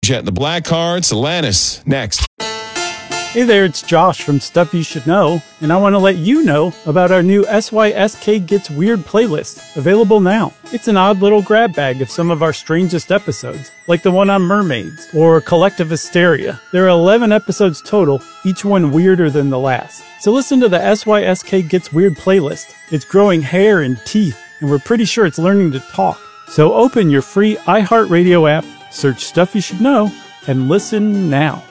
Jet and the Blackhearts. Alanis, next. Hey there, it's Josh from Stuff You Should Know, and I want to let you know about our new SYSK Gets Weird playlist, available now. It's an odd little grab bag of some of our strangest episodes, like the one on mermaids, or Collective Hysteria. There are 11 episodes total, each one weirder than the last. So listen to the SYSK Gets Weird playlist. It's growing hair and teeth, and we're pretty sure it's learning to talk. So open your free iHeartRadio app, search Stuff You Should Know, and listen now.